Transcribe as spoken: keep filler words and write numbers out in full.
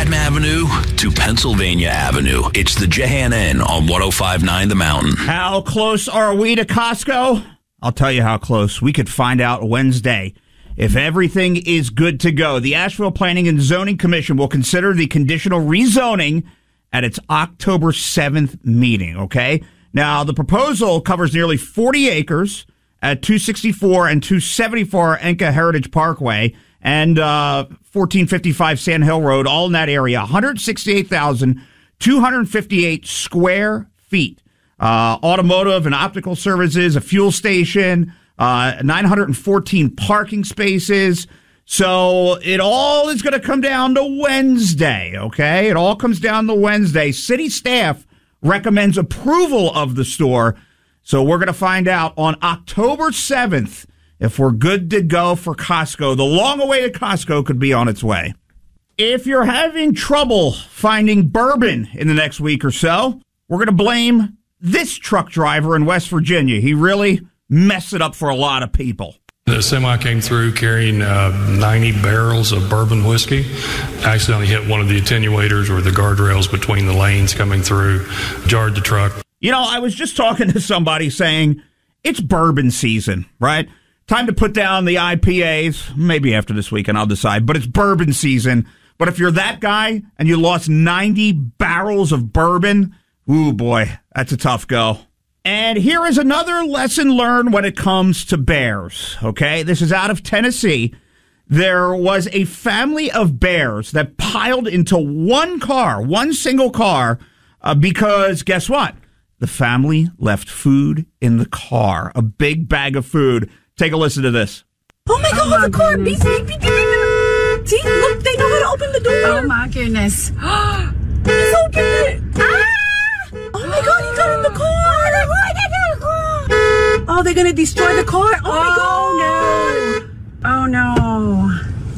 Lime Avenue to Pennsylvania Avenue. It's the Jehan Inn on one oh five point nine The Mountain. How close are we to Costco? I'll tell you how close. We could find out Wednesday if everything is good to go. The Asheville Planning and Zoning Commission will consider the conditional rezoning at its October seventh meeting, okay? Now, the proposal covers nearly forty acres at two sixty-four and two seventy-four Enka Heritage Parkway and uh, fourteen fifty-five Sand Hill Road, all in that area. one hundred sixty-eight thousand two hundred fifty-eight square feet. Uh, automotive and optical services, a fuel station, uh, nine hundred fourteen parking spaces. So it all is going to come down to Wednesday, okay? It all comes down to Wednesday. City staff recommends approval of the store. So we're going to find out on October seventh if we're good to go for Costco. The long-awaited Costco could be on its way. If you're having trouble finding bourbon in the next week or so, we're going to blame this truck driver in West Virginia. He really messed it up for a lot of people. The semi came through carrying uh, ninety barrels of bourbon whiskey. Accidentally hit one of the attenuators or the guardrails between the lanes coming through, jarred the truck. You know, I was just talking to somebody saying it's bourbon season, right? Time to put down the I P As. Maybe after this weekend I'll decide, but it's bourbon season. But if you're that guy and you lost ninety barrels of bourbon, ooh, boy, that's a tough go. And here is another lesson learned when it comes to bears, okay? This is out of Tennessee. There was a family of bears that piled into one car, one single car, uh, because guess what? The family left food in the car, a big bag of food. Take a listen to this. Oh, my God, oh, the car. Beep, beep, beep, beep. See, look, they know how to open the door. Oh, my goodness. He's opened it. Ah! Oh, my God, he got in the car. Oh, they're going to destroy the car. Oh, my God. Oh, no. Oh, no.